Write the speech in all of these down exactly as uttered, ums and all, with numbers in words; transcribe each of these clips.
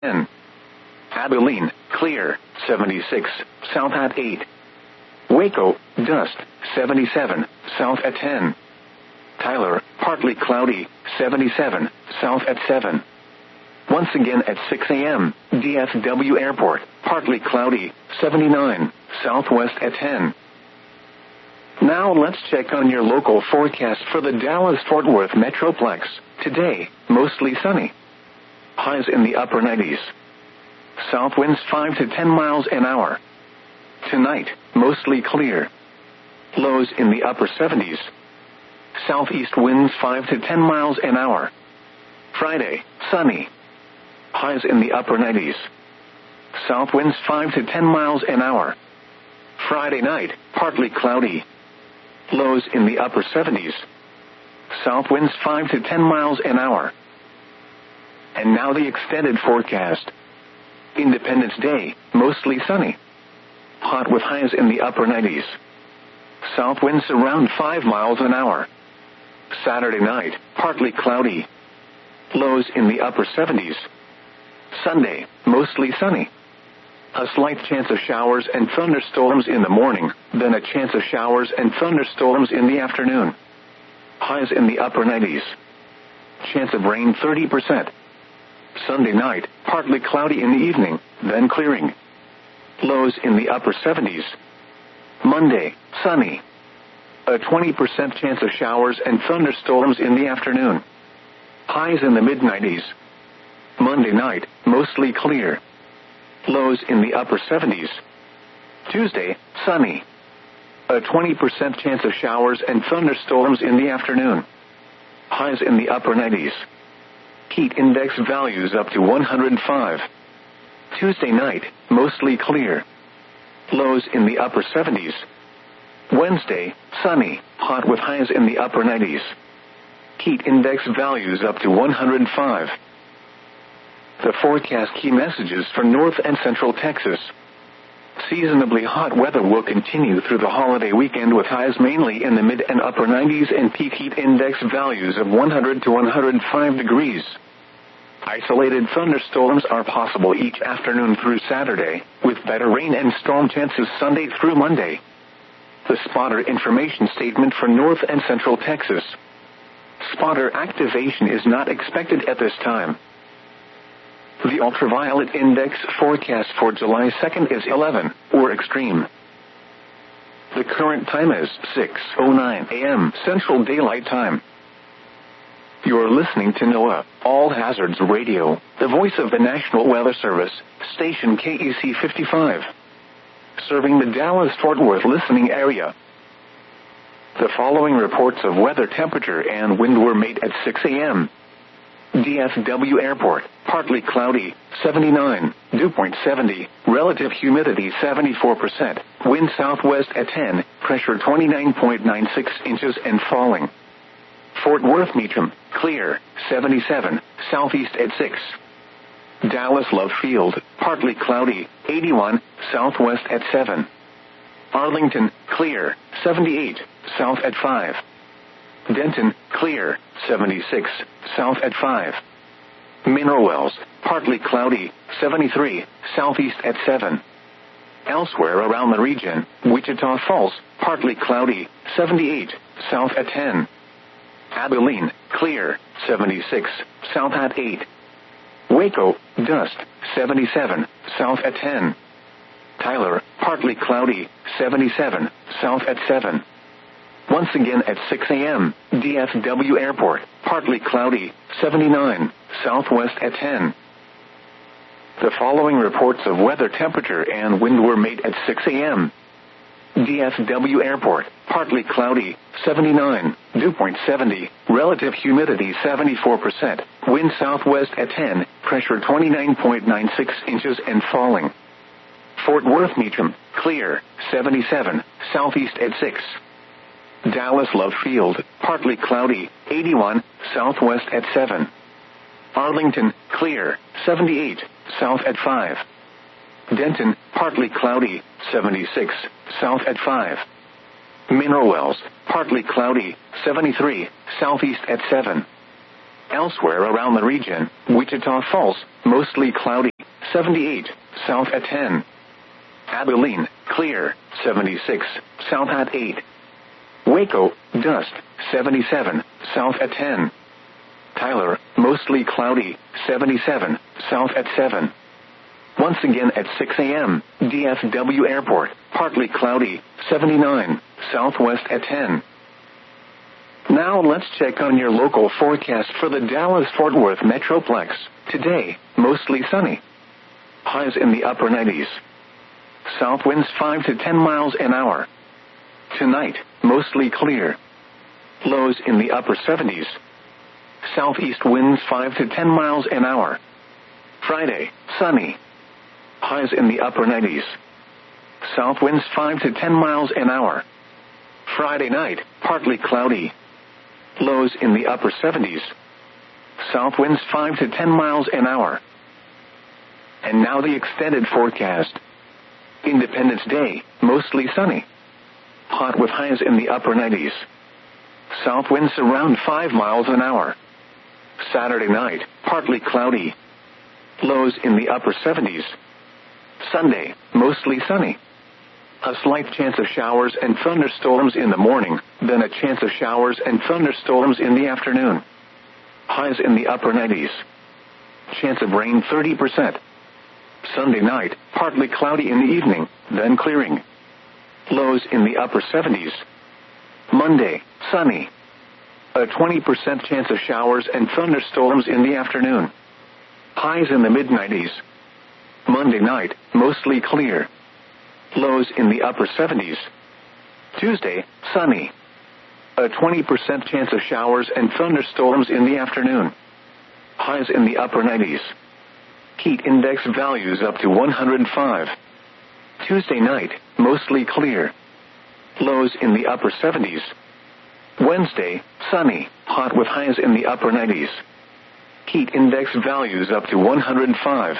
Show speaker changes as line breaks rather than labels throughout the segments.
ten. Abilene, clear, seventy-six, south at eight. Waco, dust, seventy-seven, south at ten. Tyler, partly cloudy, seventy-seven, south at seven. Once again at six a.m., D F W Airport, partly cloudy, seventy-nine, southwest at ten. Now let's check on your local forecast for the Dallas-Fort Worth Metroplex. Today, mostly sunny. Highs in the upper nineties. South winds five to ten miles an hour. Tonight, mostly clear. Lows in the upper seventies. Southeast winds five to ten miles an hour. Friday, sunny. Highs in the upper nineties. South winds five to ten miles an hour. Friday night, partly cloudy. Lows in the upper seventies. South winds five to ten miles an hour. And now the extended forecast. Independence Day, mostly sunny. Hot with highs in the upper nineties. South winds around five miles an hour. Saturday night, partly cloudy. Lows in the upper seventies. Sunday, mostly sunny. A slight chance of showers and thunderstorms in the morning, then a chance of showers and thunderstorms in the afternoon. Highs in the upper nineties. Chance of rain thirty percent. Sunday night, partly cloudy in the evening, then clearing. Lows in the upper seventies. Monday, sunny. A twenty percent chance of showers and thunderstorms in the afternoon. Highs in the mid nineties. Monday night, mostly clear. Lows in the upper seventies. Tuesday, sunny. A twenty percent chance of showers and thunderstorms in the afternoon. Highs in the upper nineties. Heat index values up to one hundred five. Tuesday night, mostly clear. Lows in the upper seventies. Wednesday, sunny, hot with highs in the upper nineties. Heat index values up to one hundred five. The forecast key messages for North and Central Texas. Seasonably hot weather will continue through the holiday weekend with highs mainly in the mid and upper nineties and peak heat index values of one hundred to one hundred five degrees. Isolated thunderstorms are possible each afternoon through Saturday, with better rain and storm chances Sunday through Monday. The spotter information statement for North and Central Texas. Spotter activation is not expected at this time. The ultraviolet index forecast for July second is eleven, or extreme. The current time is six oh nine a.m. Central Daylight Time. You're listening to NOAA, All Hazards Radio, the voice of the National Weather Service, station K E C fifty-five. Serving the Dallas-Fort Worth listening area. The following reports of weather temperature and wind were made at six a.m. D F W Airport, partly cloudy, seventy-nine, dew point seventy, relative humidity seventy-four percent, wind southwest at ten, pressure twenty-nine point nine six inches and falling. Fort Worth Meacham, clear, seventy-seven, southeast at six. Dallas Love Field, partly cloudy, eighty-one, southwest at seven. Arlington, clear, seventy-eight, south at five. Denton, clear, seventy-six, south at five. Mineral Wells, partly cloudy, seventy-three, southeast at seven. Elsewhere around the region, Wichita Falls, partly cloudy, seventy-eight, south at ten. Abilene, clear, seventy-six, south at eight. Waco, dust, seventy-seven, south at ten. Tyler, partly cloudy, seventy-seven, south at seven. Once again at six a.m., D F W Airport, partly cloudy, seventy-nine, southwest at ten. The following reports of weather temperature and wind were made at six a.m. D F W Airport, partly cloudy, seventy-nine, dew point seventy, relative humidity seventy-four percent, wind southwest at ten, pressure twenty-nine point nine six inches and falling. Fort Worth Meacham, clear, seventy-seven, southeast at six. Dallas Love Field, partly cloudy, eighty-one, southwest at seven. Arlington, clear, seventy-eight, south at five. Denton, partly cloudy, seventy-six, south at five. Mineral Wells, partly cloudy, seventy-three, southeast at seven. Elsewhere around the region, Wichita Falls, mostly cloudy, seventy-eight, south at ten. Abilene, clear, seventy-six, south at eight. Waco, dust, seventy-seven, south at ten. Tyler, mostly cloudy, seventy-seven, south at seven. Once again at six a.m., D F W Airport, partly cloudy, seventy-nine, southwest at ten. Now let's check on your local forecast for the Dallas-Fort Worth Metroplex. Today, mostly sunny. Highs in the upper nineties. South winds five to ten miles an hour. Tonight, mostly clear. Lows in the upper seventies. Southeast winds five to ten miles an hour. Friday, sunny. Highs in the upper nineties. South winds five to ten miles an hour. Friday night, partly cloudy. Lows in the upper seventies. South winds five to ten miles an hour. And now the extended forecast. Independence Day, mostly sunny. Hot with highs in the upper nineties. South winds around five miles an hour. Saturday night, partly cloudy. Lows in the upper seventies. Sunday, mostly sunny. A slight chance of showers and thunderstorms in the morning, then a chance of showers and thunderstorms in the afternoon. Highs in the upper nineties. Chance of rain thirty percent. Sunday night, partly cloudy in the evening, then clearing. Lows in the upper seventies. Monday, sunny. A twenty percent chance of showers and thunderstorms in the afternoon. Highs in the mid nineties. Monday night, mostly clear. Lows in the upper seventies. Tuesday, sunny. A twenty percent chance of showers and thunderstorms in the afternoon. Highs in the upper nineties. Heat index values up to one hundred five. Tuesday night, mostly clear. Lows in the upper seventies. Wednesday, sunny, hot with highs in the upper nineties. Heat index values up to one hundred five.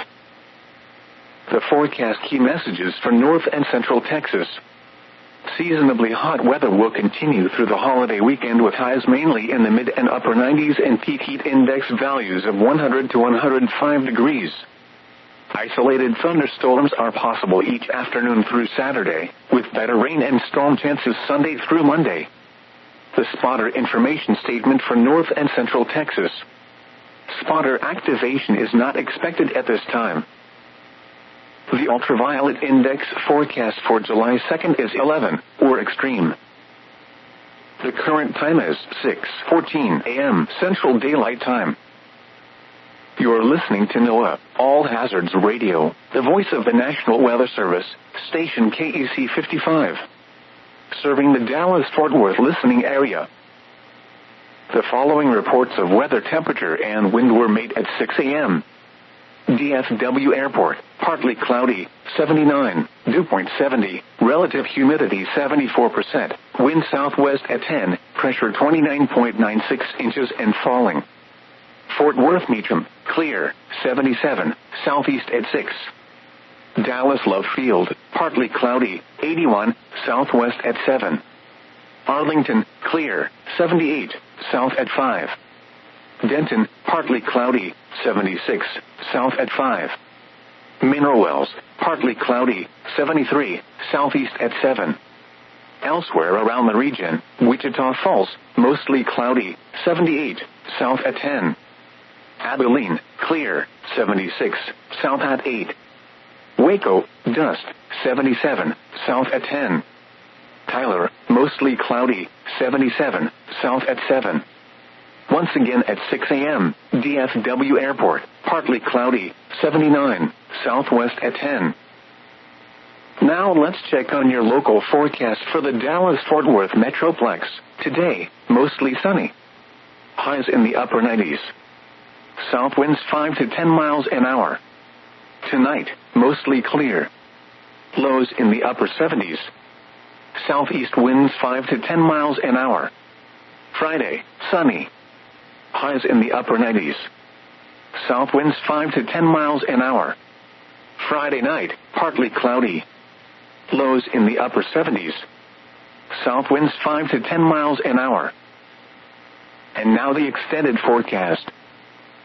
The forecast key messages for North and Central Texas. Seasonably hot weather will continue through the holiday weekend with highs mainly in the mid and upper nineties and peak heat index values of one hundred to one hundred five degrees. Isolated thunderstorms are possible each afternoon through Saturday, with better rain and storm chances Sunday through Monday. The spotter information statement for North and Central Texas. Spotter activation is not expected at this time. The ultraviolet index forecast for July second is eleven, or extreme. The current time is six fourteen a.m. Central Daylight Time. You're listening to NOAA, All Hazards Radio, the voice of the National Weather Service, station K E C fifty-five. Serving the Dallas-Fort Worth listening area. The following reports of weather temperature and wind were made at six a.m. D F W Airport, partly cloudy, seventy-nine, dew point seventy, relative humidity seventy-four percent, wind southwest at ten, pressure twenty-nine point nine six inches and falling. Fort Worth Meacham, clear, seventy-seven, southeast at six. Dallas Love Field, partly cloudy, eighty-one, southwest at seven. Arlington, clear, seventy-eight, south at five. Denton, partly cloudy, seventy-six, south at five. Mineral Wells, partly cloudy, seventy-three, southeast at seven. Elsewhere around the region, Wichita Falls, mostly cloudy, seventy-eight, south at ten. Abilene, clear, seventy-six, south at eight. Waco, dust, seventy-seven, south at ten. Tyler, mostly cloudy, seventy-seven, south at seven. Once again at six a.m., D F W Airport, partly cloudy, seventy-nine, southwest at ten. Now let's check on your local forecast for the Dallas-Fort Worth Metroplex. Today, mostly sunny. Highs in the upper nineties. South winds five to ten miles an hour. Tonight, mostly clear. Lows in the upper seventies. Southeast winds five to ten miles an hour. Friday, sunny. Highs in the upper nineties. South winds five to ten miles an hour. Friday night, partly cloudy. Lows in the upper seventies. South winds five to ten miles an hour. And now the extended forecast.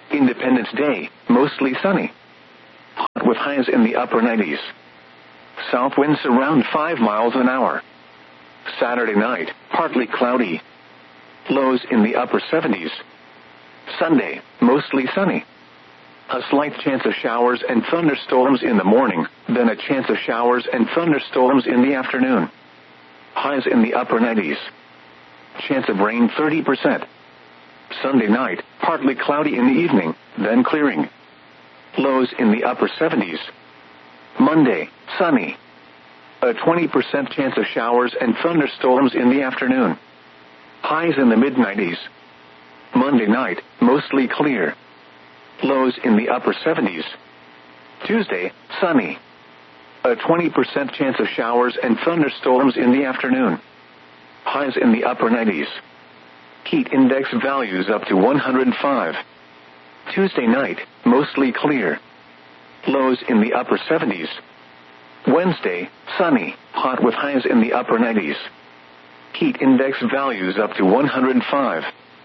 Independence Day, mostly sunny. Hot with highs in the upper nineties. South winds around five miles an hour. Saturday night, partly cloudy. Lows in the upper seventies. Sunday, mostly sunny. A slight chance of showers and thunderstorms in the morning, then a chance of showers and thunderstorms in the afternoon. Highs in the upper nineties. Chance of rain thirty percent. Sunday night, partly cloudy in the evening, then clearing. Lows in the upper seventies. Monday, sunny. A twenty percent chance of showers and thunderstorms in the afternoon. Highs in the mid nineties. Monday night, mostly clear. Lows in the upper seventies. Tuesday, sunny. A twenty percent chance of showers and thunderstorms in the afternoon. Highs in the upper nineties. Heat index values up to one hundred five. Tuesday night, mostly clear. Lows in the upper seventies. Wednesday, sunny, hot with highs in the upper nineties. Heat index values up to one hundred five.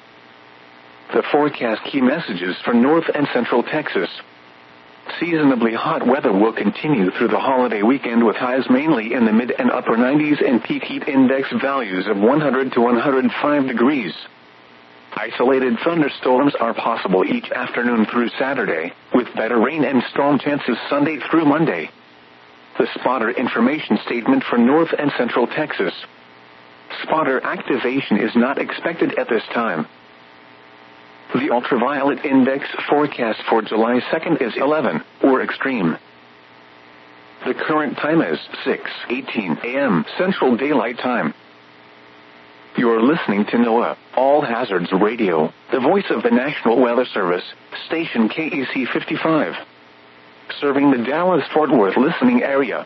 The forecast key messages for North and Central Texas. Seasonably hot weather will continue through the holiday weekend with highs mainly in the mid and upper nineties and peak heat index values of one hundred to one hundred five degrees. Isolated thunderstorms are possible each afternoon through Saturday, with better rain and storm chances Sunday through Monday. The spotter information statement for North and Central Texas. Spotter activation is not expected at this time. The ultraviolet index forecast for July second is eleven, or extreme. The current time is six eighteen a.m. Central Daylight Time. You're listening to NOAA, All Hazards Radio, the voice of the National Weather Service, station K E C fifty-five. Serving the Dallas-Fort Worth listening area.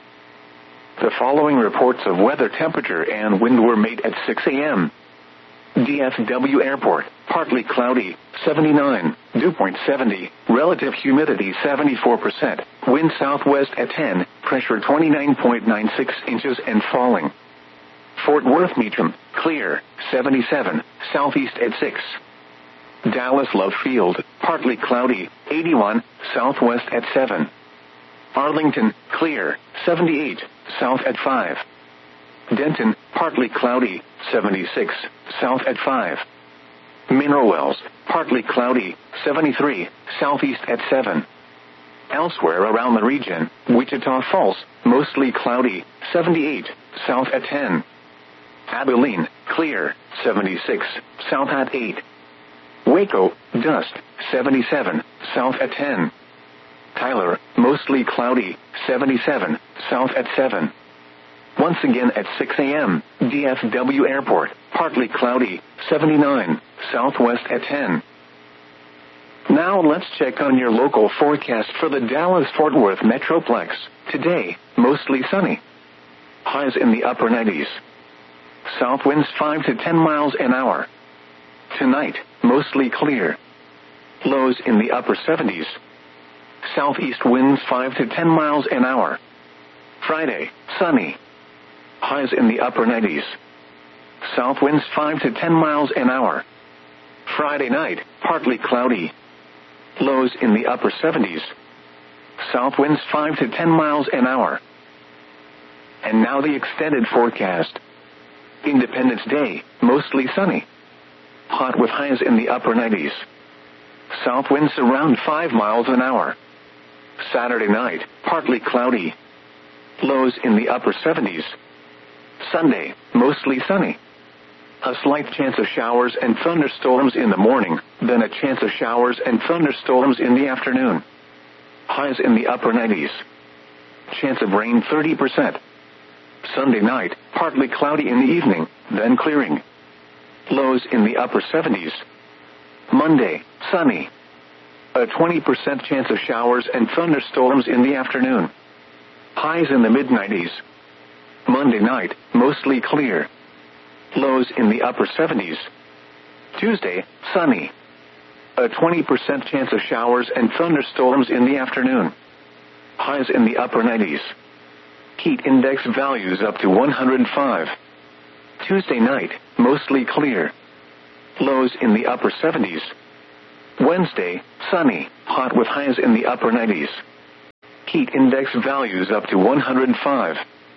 The following reports of weather temperature and wind were made at six a.m. D F W Airport, partly cloudy, seventy-nine, dew point seventy, relative humidity seventy-four percent, wind southwest at ten, pressure twenty-nine point nine six inches and falling. Fort Worth Meacham, clear, seventy-seven, southeast at six. Dallas Love Field, partly cloudy, eighty-one, southwest at seven. Arlington, clear, seventy-eight, south at five. Denton, partly cloudy, seventy-six, south at five. Mineral Wells, partly cloudy, seventy-three, southeast at seven. Elsewhere around the region, Wichita Falls, mostly cloudy, seventy-eight, south at ten. Abilene, clear, seventy-six, south at eight. Waco, dust, seventy-seven, south at ten. Tyler, mostly cloudy, seventy-seven, south at seven. Once again at six a.m., D F W Airport, partly cloudy, seventy-nine, southwest at ten. Now let's check on your local forecast for the Dallas-Fort Worth Metroplex. Today, mostly sunny. Highs in the upper nineties. South winds five to ten miles an hour. Tonight, mostly clear. Lows in the upper seventies. Southeast winds five to ten miles an hour. Friday, sunny. Highs in the upper nineties. South winds five to ten miles an hour. Friday night, partly cloudy. Lows in the upper seventies. South winds five to ten miles an hour. And now the extended forecast. Independence Day, mostly sunny. Hot with highs in the upper nineties. South winds around five miles an hour. Saturday night, partly cloudy. Lows in the upper seventies. Sunday, mostly sunny. A slight chance of showers and thunderstorms in the morning, then a chance of showers and thunderstorms in the afternoon. Highs in the upper nineties. Chance of rain thirty percent. Sunday night, partly cloudy in the evening, then clearing. Lows in the upper seventies. Monday, sunny. A twenty percent chance of showers and thunderstorms in the afternoon. Highs in the mid nineties. Monday night, mostly clear. Lows in the upper seventies. Tuesday, sunny. A twenty percent chance of showers and thunderstorms in the afternoon. Highs in the upper nineties. Heat index values up to one hundred five. Tuesday night, mostly clear. Lows in the upper seventies. Wednesday, sunny, hot with highs in the upper nineties. Heat index values up to one hundred five.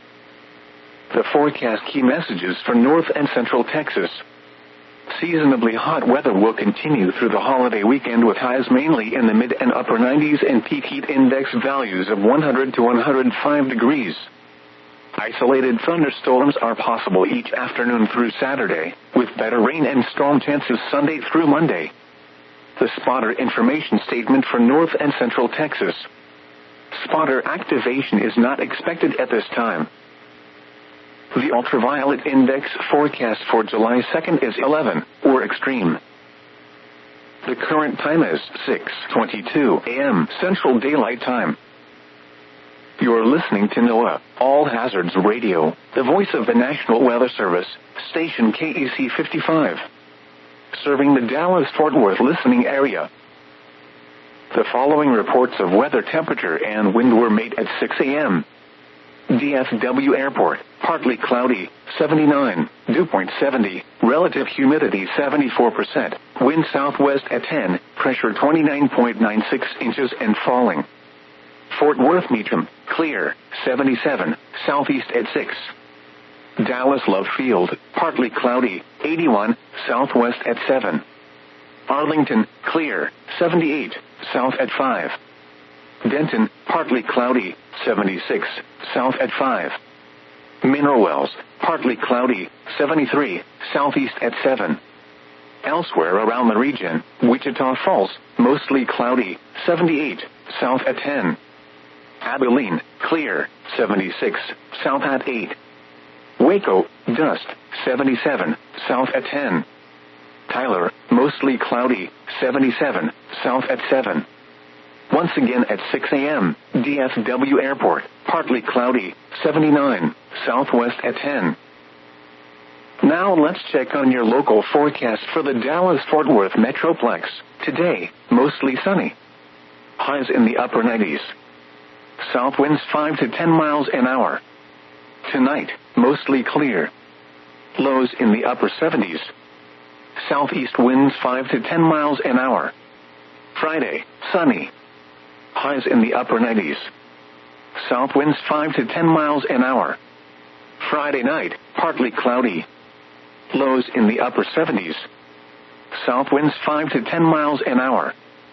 The forecast key messages for North and Central Texas. Seasonably hot weather will continue through the holiday weekend with highs mainly in the mid and upper nineties and peak heat index values of one hundred to one hundred five degrees. Isolated thunderstorms are possible each afternoon through Saturday, with better rain and storm chances Sunday through Monday. The spotter information statement for North and Central Texas. Spotter activation is not expected at this time. The ultraviolet index forecast for July second is eleven, or extreme. The current time is six twenty-two a.m. Central Daylight Time. You're listening to NOAA, All Hazards Radio, the voice of the National Weather Service, station K E C fifty-five. Serving the Dallas-Fort Worth listening area. The following reports of weather temperature and wind were made at six a.m. D F W Airport, partly cloudy, seventy-nine, dew point seventy, relative humidity seventy-four percent, wind southwest at ten, pressure twenty-nine point nine six inches and falling. Fort Worth Meacham, clear, seventy-seven, southeast at six. Dallas Love Field, partly cloudy, eighty-one, southwest at seven. Arlington, clear, seventy-eight, south at five. Denton, partly cloudy, seventy-six, south at five. Mineral Wells, partly cloudy, seventy-three, southeast at seven. Elsewhere around the region, Wichita Falls, mostly cloudy, seventy-eight, south at ten. Abilene, clear, seventy-six, south at eight. Waco, dust, seventy-seven, south at ten. Tyler, mostly cloudy, seventy-seven, south at seven. Once again at six a.m., D F W Airport, partly cloudy, seventy-nine, southwest at ten. Now let's check on your local forecast for the Dallas-Fort Worth Metroplex. Today, mostly sunny. Highs in the upper nineties. South winds five to ten miles an hour. Tonight, mostly clear. Lows in the upper seventies. Southeast winds five to ten miles an hour. Friday, sunny. Highs in the upper nineties. South winds five to ten miles an hour. Friday night, partly cloudy. Lows in the upper seventies. South winds five to ten miles an hour.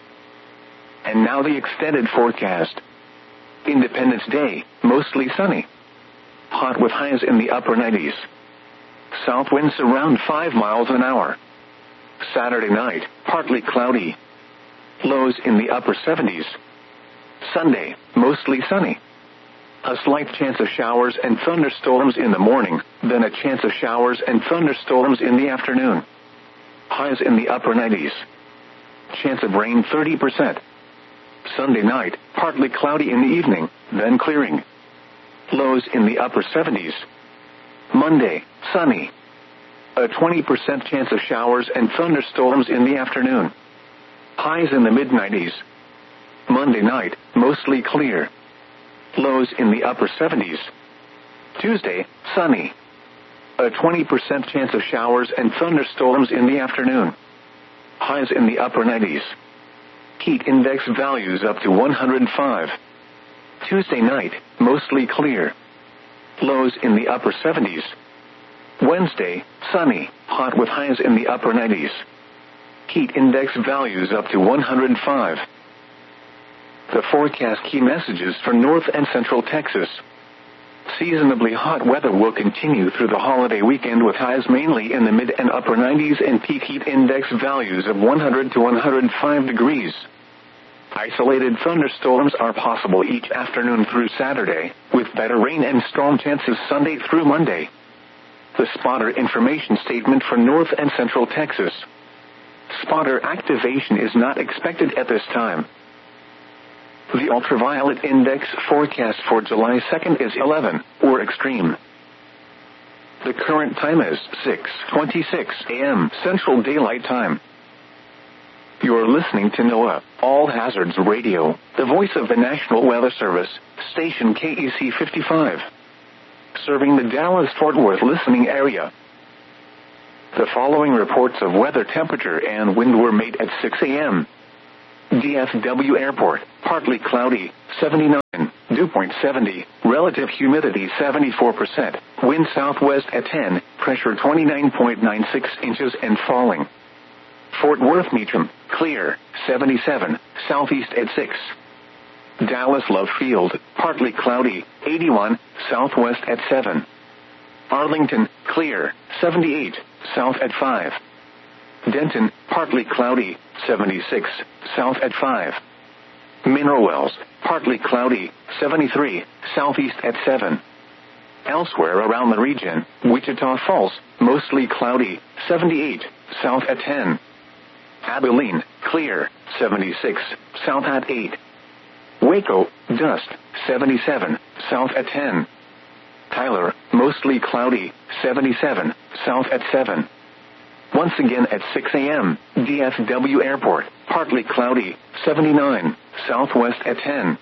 And now the extended forecast. Independence Day, mostly sunny. Hot with highs in the upper nineties. South winds around five miles an hour. Saturday night, partly cloudy. Lows in the upper seventies. Sunday, mostly sunny. A slight chance of showers and thunderstorms in the morning, then a chance of showers and thunderstorms in the afternoon. Highs in the upper nineties. Chance of rain thirty percent. Sunday night, partly cloudy in the evening, then clearing. Lows in the upper seventies. Monday, sunny. A twenty percent chance of showers and thunderstorms in the afternoon. Highs in the mid nineties. Monday night, mostly clear. Lows in the upper seventies. Tuesday, sunny. A twenty percent chance of showers and thunderstorms in the afternoon. Highs in the upper nineties. Heat index values up to one hundred five. Tuesday night, mostly clear. Lows in the upper seventies. Wednesday, sunny, hot with highs in the upper nineties. Heat index values up to one hundred five. The forecast key messages for North and Central Texas. Seasonably hot weather will continue through the holiday weekend with highs mainly in the mid and upper nineties and peak heat index values of one hundred to one hundred five degrees. Isolated thunderstorms are possible each afternoon through Saturday, with better rain and storm chances Sunday through Monday. The spotter information statement for North and Central Texas. Spotter activation is not expected at this time. The ultraviolet index forecast for July second is eleven, or extreme. The current time is six twenty-six a.m. Central Daylight Time. You're listening to NOAA, All Hazards Radio, the voice of the National Weather Service, station K E C fifty-five. Serving the Dallas-Fort Worth listening area. The following reports of weather temperature and wind were made at six a.m. D F W Airport, partly cloudy, seventy-nine. Dew point seventy, relative humidity seventy-four percent, wind southwest at ten, pressure twenty-nine point nine six inches and falling. Fort Worth Meacham, clear, seventy-seven, southeast at six. Dallas Love Field, partly cloudy, eighty-one, southwest at seven. Arlington, clear, seventy-eight, south at five. Denton, partly cloudy, seventy-six, south at five. Mineral Wells, partly cloudy, seventy-three, southeast at seven. Elsewhere around the region, Wichita Falls, mostly cloudy, seventy-eight, south at ten. Abilene, clear, seventy-six, south at eight. Waco, dust, seventy-seven, south at ten. Tyler, mostly cloudy, seventy-seven, south at seven. Once again at six a.m., D F W Airport, partly cloudy, seventy-nine, southwest at ten.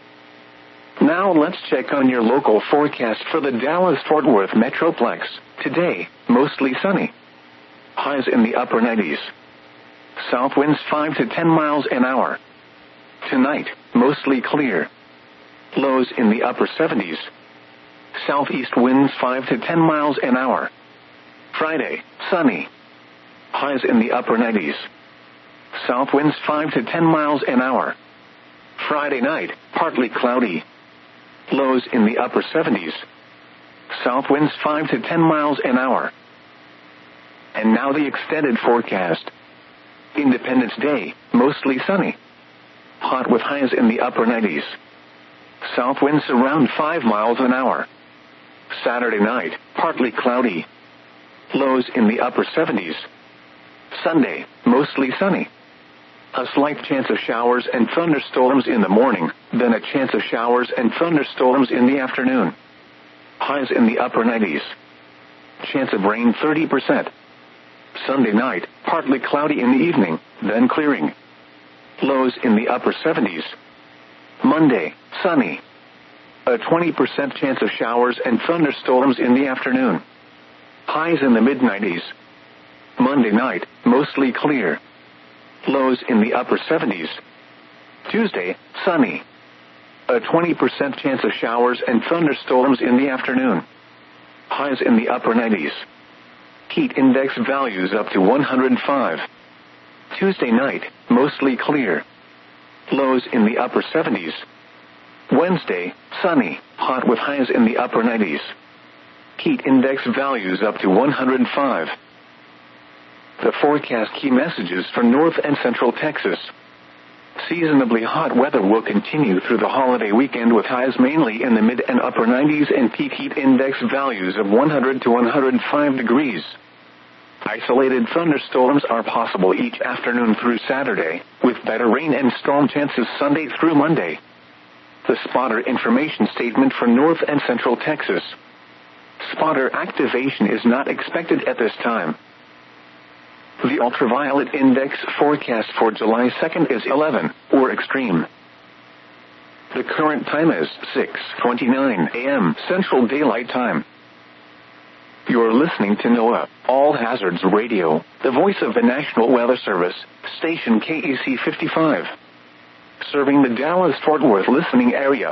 Now let's check on your local forecast for the Dallas-Fort Worth Metroplex. Today, mostly sunny. Highs in the upper nineties. South winds five to ten miles an hour. Tonight, mostly clear. Lows in the upper seventies. Southeast winds five to ten miles an hour. Friday, sunny. Highs in the upper nineties. South winds five to ten miles an hour. Friday night, partly cloudy. Lows in the upper seventies. South winds five to ten miles an hour. And now the extended forecast. Independence Day, mostly sunny. Hot with highs in the upper nineties. South winds around five miles an hour. Saturday night, partly cloudy. Lows in the upper seventies. Sunday, mostly sunny. A slight chance of showers and thunderstorms in the morning, then a chance of showers and thunderstorms in the afternoon. Highs in the upper nineties. Chance of rain thirty percent. Sunday night, partly cloudy in the evening, then clearing. Lows in the upper seventies. Monday, sunny. A twenty percent chance of showers and thunderstorms in the afternoon. Highs in the mid nineties. Monday night, mostly clear. Lows in the upper seventies. Tuesday, sunny. A twenty percent chance of showers and thunderstorms in the afternoon. Highs in the upper nineties. Heat index values up to one hundred five. Tuesday night, mostly clear. Lows in the upper seventies. Wednesday, sunny, hot with highs in the upper nineties. Heat index values up to one hundred five. The forecast key messages for North and Central Texas. Seasonably hot weather will continue through the holiday weekend with highs mainly in the mid and upper nineties and peak heat index values of one hundred to one hundred five degrees. Isolated thunderstorms are possible each afternoon through Saturday, with better rain and storm chances Sunday through Monday. The spotter information statement for North and Central Texas. Spotter activation is not expected at this time. The ultraviolet index forecast for July second is eleven, or extreme. The current time is six twenty-nine a.m. Central Daylight Time. You're listening to NOAA, All Hazards Radio, the voice of the National Weather Service, station K E C fifty-five. Serving the Dallas-Fort Worth listening area.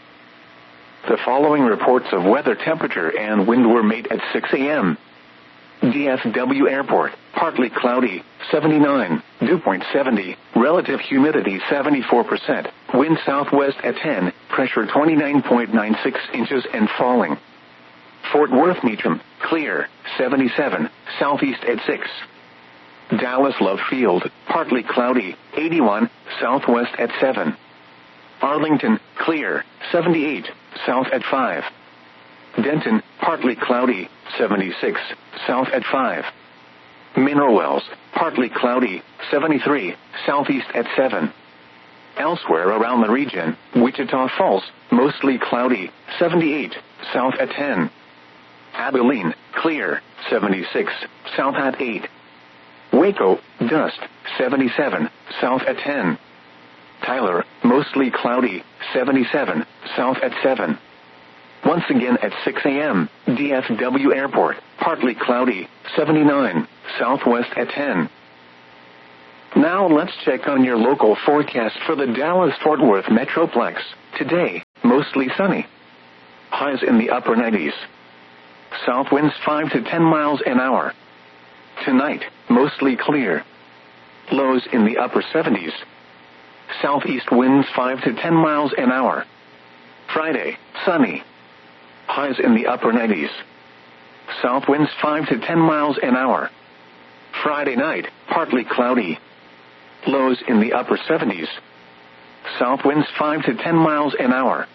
The following reports of weather temperature and wind were made at six a.m. D F W Airport, partly cloudy, seventy-nine, dew point seventy, relative humidity seventy-four percent, wind southwest at ten, pressure twenty-nine point nine six inches and falling. Fort Worth Meacham, clear, seventy-seven, southeast at six. Dallas Love Field, partly cloudy, eighty-one, southwest at seven. Arlington, clear, seventy-eight, south at five. Denton, partly cloudy, seventy-six, south at five. Mineral Wells, partly cloudy, seventy-three, southeast at seven. Elsewhere around the region, Wichita Falls, mostly cloudy, seventy-eight, south at ten. Abilene, clear, seventy-six, south at eight. Waco, dust, seventy-seven, south at ten. Tyler, mostly cloudy, seventy-seven, south at seven. Once again at six a.m., D F W Airport, partly cloudy, seventy-nine, southwest at ten. Now let's check on your local forecast for the Dallas-Fort Worth Metroplex. Today, mostly sunny. Highs in the upper nineties. South winds five to ten miles an hour. Tonight, mostly clear. Lows in the upper seventies. Southeast winds five to ten miles an hour. Friday, sunny. Highs in the upper nineties. South winds five to ten miles an hour. Friday night, partly cloudy. Lows in the upper seventies. South winds five to ten miles an hour.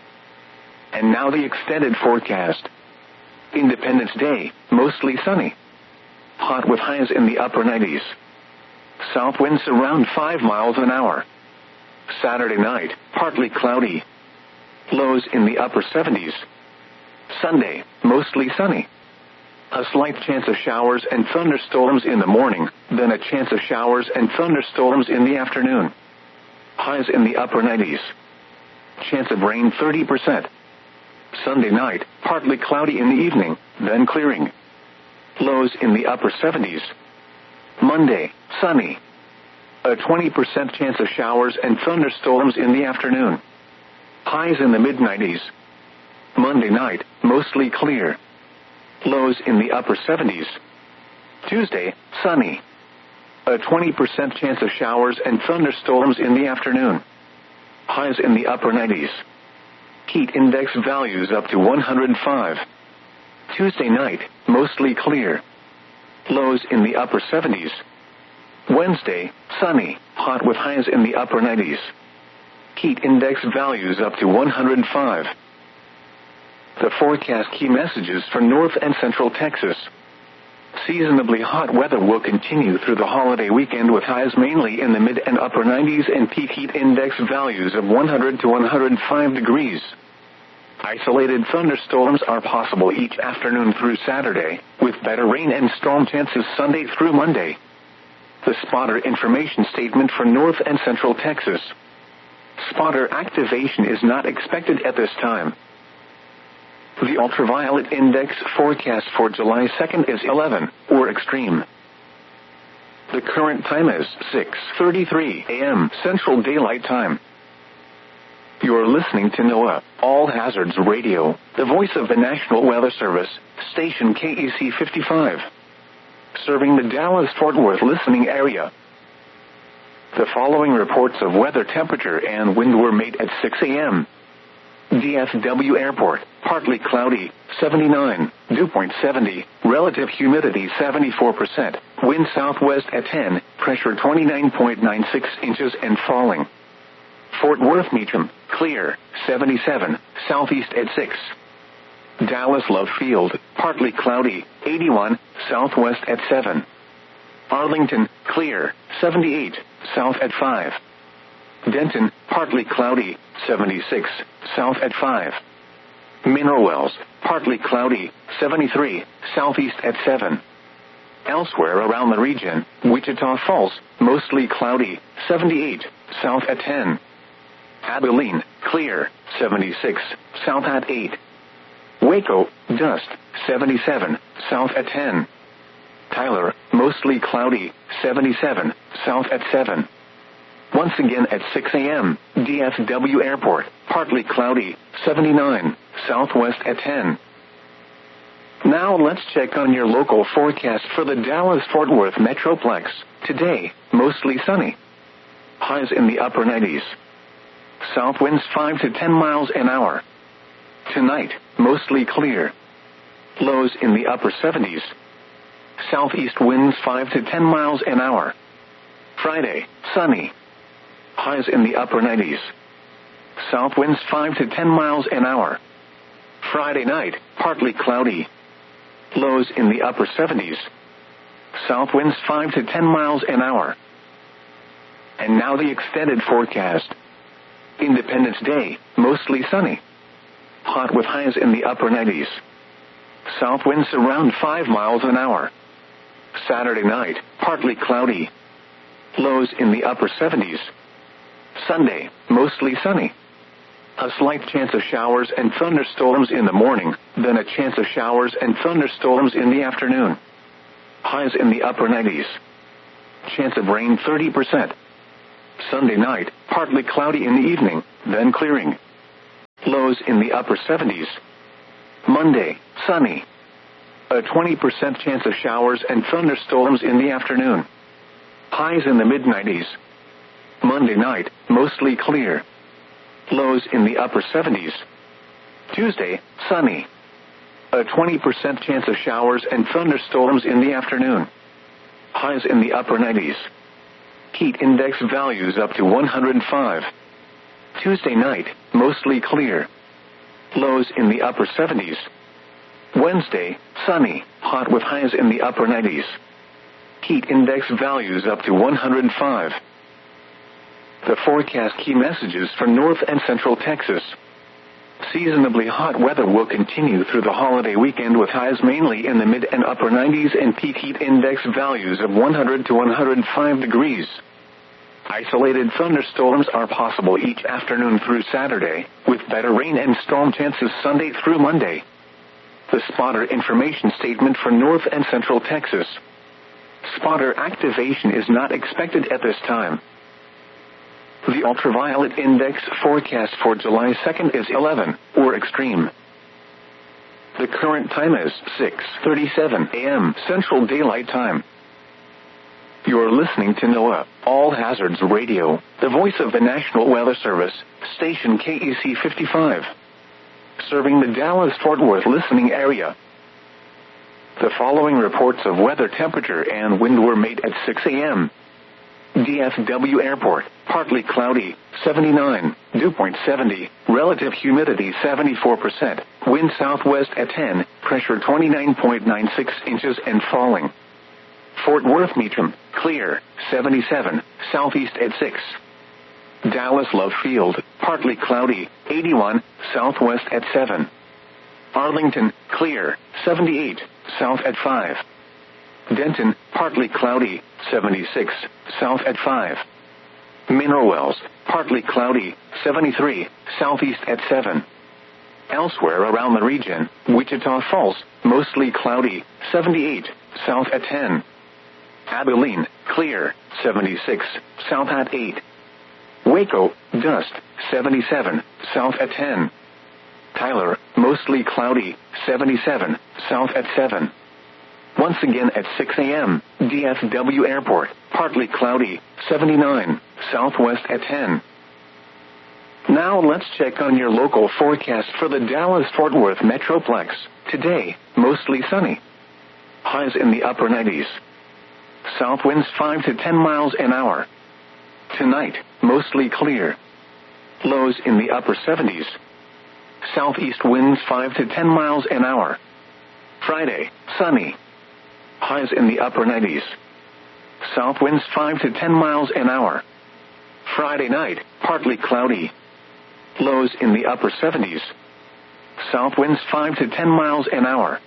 And now the extended forecast. Independence Day, mostly sunny. Hot with highs in the upper nineties. South winds around five miles an hour. Saturday night, partly cloudy. Lows in the upper seventies. Sunday, mostly sunny. A slight chance of showers and thunderstorms in the morning, then a chance of showers and thunderstorms in the afternoon. Highs in the upper nineties. Chance of rain thirty percent. Sunday night, partly cloudy in the evening, then clearing. Lows in the upper seventies. Monday, sunny. A twenty percent chance of showers and thunderstorms in the afternoon. Highs in the mid nineties. Monday night, mostly clear. Lows in the upper seventies. Tuesday, sunny. A twenty percent chance of showers and thunderstorms in the afternoon. Highs in the upper nineties. Heat index values up to one hundred five. Tuesday night, mostly clear. Lows in the upper seventies. Wednesday, sunny, hot with highs in the upper nineties. Heat index values up to one hundred five. The forecast key messages for North and Central Texas. Seasonably hot weather will continue through the holiday weekend with highs mainly in the mid and upper nineties and peak heat index values of one hundred to one hundred five degrees. Isolated thunderstorms are possible each afternoon through Saturday, with better rain and storm chances Sunday through Monday. The spotter information statement for North and Central Texas. Spotter activation is not expected at this time. The ultraviolet index forecast for July second is eleven, or extreme. The current time is six thirty-three a.m. Central Daylight Time. You're listening to NOAA, All Hazards Radio, the voice of the National Weather Service, station K E C fifty-five. Serving the Dallas-Fort Worth listening area. The following reports of weather temperature and wind were made at six a.m. D F W Airport, partly cloudy, seventy-nine, dew point seventy, relative humidity seventy-four percent, wind southwest at ten, pressure twenty-nine point nine six inches and falling. Fort Worth Meacham, clear, seventy-seven, southeast at six. Dallas Love Field, partly cloudy, eighty-one, southwest at seven. Arlington, clear, seventy-eight, south at five. Denton, partly cloudy, seventy-six, south at five. Mineral Wells, partly cloudy, seventy-three, southeast at seven. Elsewhere around the region, Wichita Falls, mostly cloudy, seventy-eight, south at ten. Abilene, clear, seventy-six, south at eight. Waco, dust, seventy-seven, south at ten. Tyler, mostly cloudy, seventy-seven, south at seven. Once again at six a.m., D F W Airport, partly cloudy, seventy-nine, southwest at ten. Now let's check on your local forecast for the Dallas-Fort Worth Metroplex. Today, mostly sunny. Highs in the upper nineties. South winds five to ten miles an hour. Tonight, mostly clear. Lows in the upper seventies. Southeast winds five to ten miles an hour. Friday, sunny. Highs in the upper nineties. South winds five to ten miles an hour. Friday night, partly cloudy. Lows in the upper seventies. South winds five to ten miles an hour. And now the extended forecast. Independence Day, mostly sunny. Hot with highs in the upper nineties. South winds around five miles an hour. Saturday night, partly cloudy. Lows in the upper seventies. Sunday, mostly sunny. A slight chance of showers and thunderstorms in the morning, then a chance of showers and thunderstorms in the afternoon. Highs in the upper nineties. Chance of rain thirty percent. Sunday night, partly cloudy in the evening, then clearing. Lows in the upper seventies. Monday, sunny. A twenty percent chance of showers and thunderstorms in the afternoon. Highs in the mid nineties. Monday night, mostly clear. Lows in the upper seventies. Tuesday, sunny. A twenty percent chance of showers and thunderstorms in the afternoon. Highs in the upper nineties. Heat index values up to one hundred five. Tuesday night, mostly clear. Lows in the upper seventies. Wednesday, sunny, hot with highs in the upper nineties. Heat index values up to one hundred five. The forecast key messages for North and Central Texas. Seasonably hot weather will continue through the holiday weekend with highs mainly in the mid and upper nineties and peak heat index values of one hundred to one hundred five degrees. Isolated thunderstorms are possible each afternoon through Saturday, with better rain and storm chances Sunday through Monday. The spotter information statement for North and Central Texas. Spotter activation is not expected at this time. The ultraviolet index forecast for July second is eleven, or extreme. The current time is six thirty-seven a m Central Daylight Time. You're listening to NOAA, All Hazards Radio, the voice of the National Weather Service, station K E C fifty-five. Serving the Dallas-Fort Worth listening area. The following reports of weather temperature and wind were made at six a m D F W Airport, partly cloudy, seventy-nine, dew point seventy, relative humidity seventy-four percent, wind southwest at ten, pressure twenty-nine point nine six inches and falling. Fort Worth Meacham, clear, seventy-seven, southeast at six. Dallas Love Field, partly cloudy, eighty-one, southwest at seven. Arlington, clear, seventy-eight, south at five. Denton, partly cloudy, seventy-six, south at five. Mineral Wells, partly cloudy, seventy-three, southeast at seven. Elsewhere around the region, Wichita Falls, mostly cloudy, seventy-eight, south at ten. Abilene, clear, seventy-six, south at eight. Waco, dust, seventy-seven, south at ten. Tyler, mostly cloudy, seventy-seven, south at seven. Once again at six a m, D F W Airport, partly cloudy, seventy-nine, southwest at ten. Now let's check on your local forecast for the Dallas-Fort Worth Metroplex. Today, mostly sunny. Highs in the upper nineties. South winds five to ten miles an hour. Tonight, mostly clear. Lows in the upper seventies. Southeast winds five to ten miles an hour. Friday, sunny. Highs in the upper nineties. South winds five to ten miles an hour. Friday night, partly cloudy. Lows in the upper seventies. South winds five to ten miles an hour.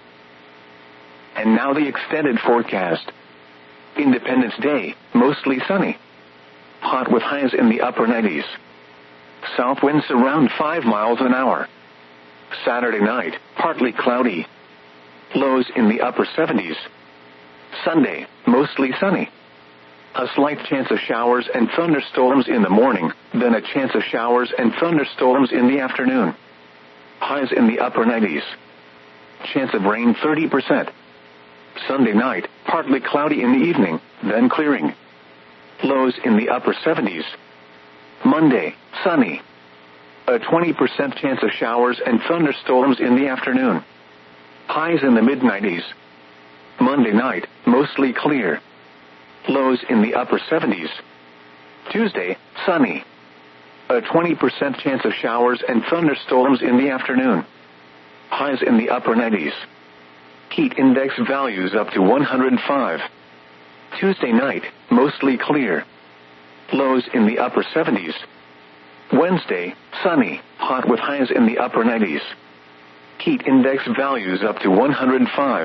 And now the extended forecast. Independence Day, mostly sunny. Hot with highs in the upper nineties. South winds around five miles an hour. Saturday night, partly cloudy. Lows in the upper seventies. Sunday, mostly sunny. A slight chance of showers and thunderstorms in the morning, then a chance of showers and thunderstorms in the afternoon. Highs in the upper nineties. Chance of rain thirty percent. Sunday night, partly cloudy in the evening, then clearing. Lows in the upper seventies. Monday, sunny. A twenty percent chance of showers and thunderstorms in the afternoon. Highs in the mid nineties. Monday night, mostly clear. Lows in the upper seventies. Tuesday, sunny. A twenty percent chance of showers and thunderstorms in the afternoon. Highs in the upper nineties. Heat index values up to one hundred five. Tuesday night, mostly clear. Lows in the upper seventies. Wednesday, sunny, hot with highs in the upper nineties. Heat index values up to one hundred five.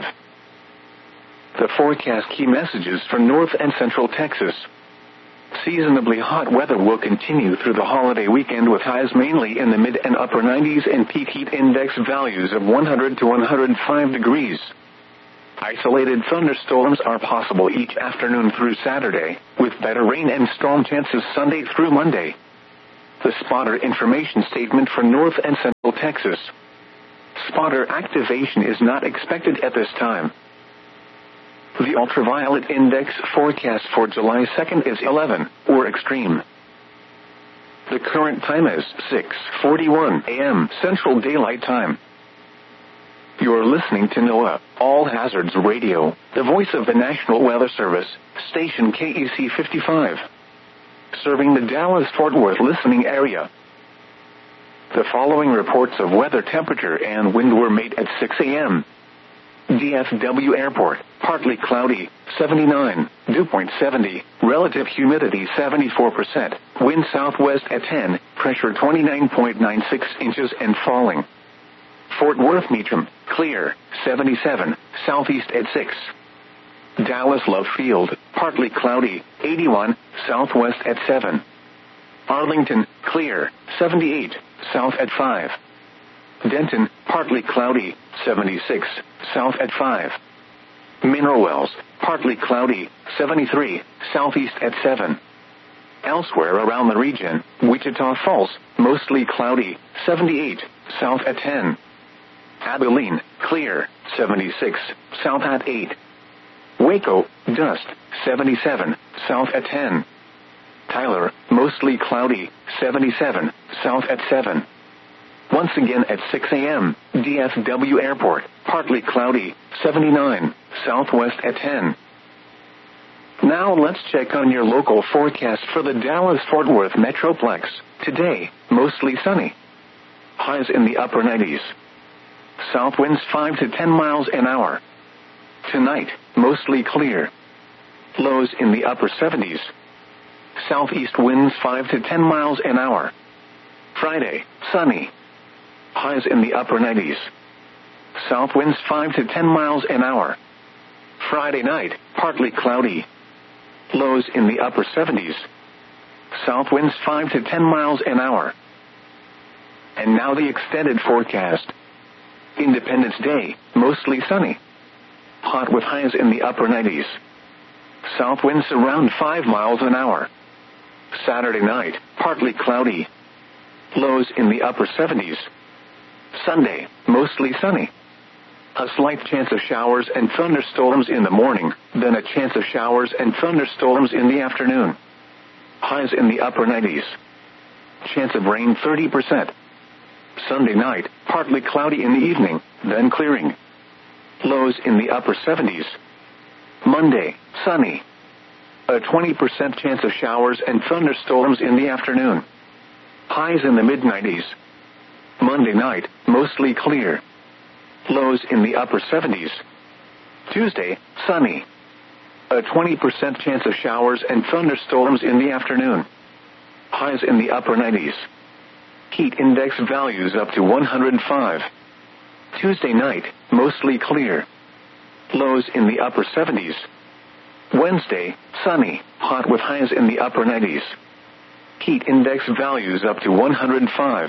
The forecast key messages for North and Central Texas. Seasonably hot weather will continue through the holiday weekend with highs mainly in the mid and upper nineties and peak heat index values of one hundred to one hundred five degrees. Isolated thunderstorms are possible each afternoon through Saturday, with better rain and storm chances Sunday through Monday. The spotter information statement for North and Central Texas. Spotter activation is not expected at this time. The ultraviolet index forecast for July second is eleven, or extreme. The current time is six forty-one a m Central Daylight Time. You're listening to NOAA, All Hazards Radio, the voice of the National Weather Service, station K E C fifty-five. Serving the Dallas-Fort Worth listening area. The following reports of weather temperature and wind were made at six a m D F W Airport, partly cloudy, seventy-nine, dew point seventy, relative humidity seventy-four percent, wind southwest at ten, pressure twenty-nine point nine six inches and falling. Fort Worth Meacham, clear, seventy-seven, southeast at six. Dallas Love Field, partly cloudy, eighty-one, southwest at seven. Arlington, clear, seventy-eight, south at five. Denton, partly cloudy, seventy-six, south at five. Mineral Wells, partly cloudy, seventy-three, southeast at seven. Elsewhere around the region, Wichita Falls, mostly cloudy, seventy-eight, south at ten. Abilene, clear, seventy-six, south at eight. Waco, dust, seventy-seven, south at ten. Tyler, mostly cloudy, seventy-seven, south at seven. Once again at six a m, D F W Airport, partly cloudy, seventy-nine, southwest at ten. Now let's check on your local forecast for the Dallas-Fort Worth Metroplex. Today, mostly sunny. Highs in the upper nineties. South winds five to ten miles an hour. Tonight, mostly clear. Lows in the upper seventies. Southeast winds five to ten miles an hour. Friday, sunny. Highs in the upper nineties. South winds five to ten miles an hour. Friday night, partly cloudy. Lows in the upper seventies. South winds five to ten miles an hour. And now the extended forecast. Independence Day, mostly sunny. Hot with highs in the upper nineties. South winds around five miles an hour. Saturday night, partly cloudy. Lows in the upper seventies. Sunday, mostly sunny. A slight chance of showers and thunderstorms in the morning, then a chance of showers and thunderstorms in the afternoon. Highs in the upper nineties. Chance of rain thirty percent. Sunday night, partly cloudy in the evening, then clearing. Lows in the upper seventies. Monday, sunny. A twenty percent chance of showers and thunderstorms in the afternoon. Highs in the mid nineties. Monday night, mostly clear. Lows in the upper seventies. Tuesday, sunny. A twenty percent chance of showers and thunderstorms in the afternoon. Highs in the upper nineties. Heat index values up to one hundred five. Tuesday night, mostly clear. Lows in the upper seventies. Wednesday, sunny, hot with highs in the upper nineties. Heat index values up to one hundred five.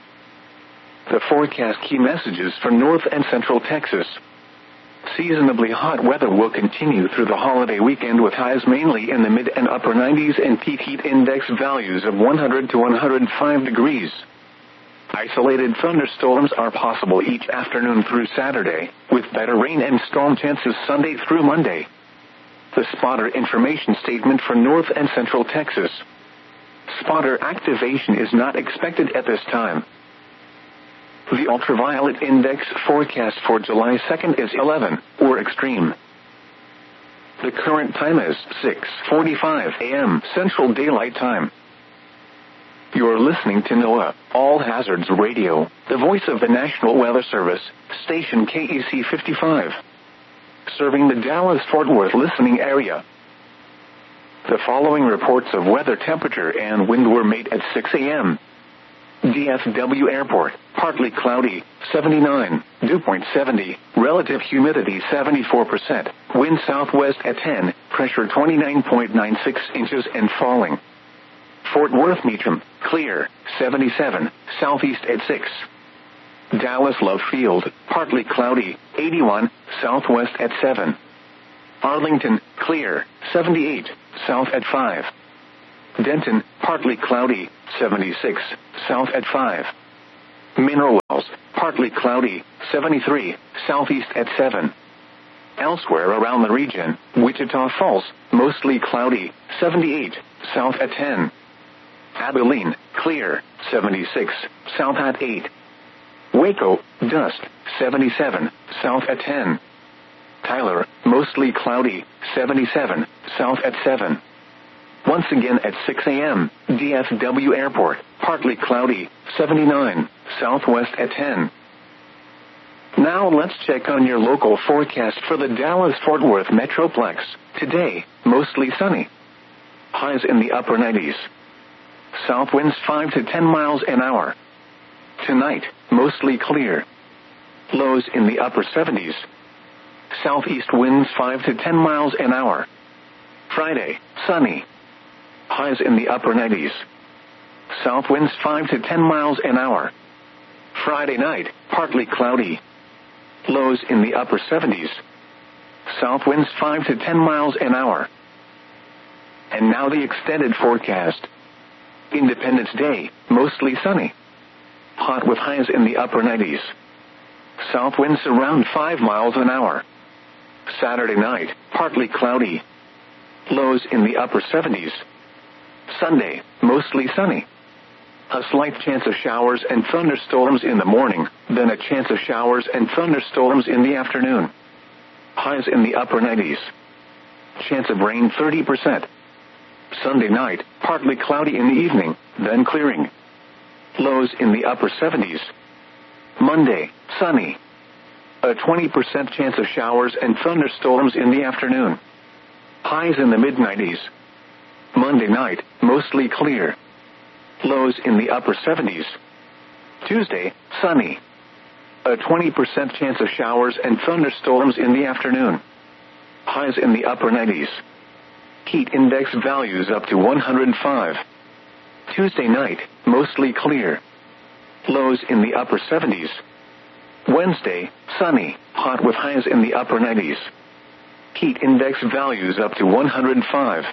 The forecast key messages for North and Central Texas. Seasonably hot weather will continue through the holiday weekend with highs mainly in the mid and upper nineties and peak heat index values of one hundred to one hundred five degrees. Isolated thunderstorms are possible each afternoon through Saturday, with better rain and storm chances Sunday through Monday. The spotter information statement for North and Central Texas. Spotter activation is not expected at this time. The ultraviolet index forecast for July second is eleven, or extreme. The current time is six forty-five a m Central Daylight Time. You're listening to NOAA, All Hazards Radio, the voice of the National Weather Service, station K E C fifty-five. Serving the Dallas-Fort Worth listening area. The following reports of weather temperature and wind were made at six a m D F W Airport, partly cloudy, seventy-nine, dew point seventy, relative humidity seventy-four percent, wind southwest at ten, pressure twenty-nine point nine six inches and falling. Fort Worth Meacham, clear, seventy-seven, southeast at six. Dallas Love Field, partly cloudy, eighty-one, southwest at seven. Arlington, clear, seventy-eight, south at five. Denton, partly cloudy, seventy-six, south at five. Mineral Wells, partly cloudy, seventy-three, southeast at seven. Elsewhere around the region, Wichita Falls, mostly cloudy, seventy-eight, south at ten. Abilene, clear, seventy-six, south at eight. Waco, dust, seventy-seven, south at ten. Tyler, mostly cloudy, seventy-seven, south at seven. Once again at six a.m., D F W Airport, partly cloudy, seventy-nine, southwest at ten. Now let's check on your local forecast for the Dallas-Fort Worth Metroplex. Today, mostly sunny. Highs in the upper nineties. South winds five to ten miles an hour. Tonight, mostly clear. Lows in the upper seventies. Southeast winds five to ten miles an hour. Friday, sunny. Highs in the upper nineties. South winds five to ten miles an hour. Friday night, partly cloudy. Lows in the upper seventies. South winds five to ten miles an hour. And now the extended forecast. Independence Day, mostly sunny. Hot with highs in the upper nineties. South winds around five miles an hour. Saturday night, partly cloudy. Lows in the upper seventies. Sunday, mostly sunny. A slight chance of showers and thunderstorms in the morning, then a chance of showers and thunderstorms in the afternoon. Highs in the upper nineties. Chance of rain thirty percent. Sunday night, partly cloudy in the evening, then clearing. Lows in the upper seventies. Monday, sunny. A twenty percent chance of showers and thunderstorms in the afternoon. Highs in the mid nineties. Monday night, mostly clear. Lows in the upper seventies. Tuesday, sunny. A twenty percent chance of showers and thunderstorms in the afternoon. Highs in the upper nineties. Heat index values up to one hundred five. Tuesday night, mostly clear. Lows in the upper seventies. Wednesday, sunny, hot with highs in the upper nineties. Heat index values up to one hundred five.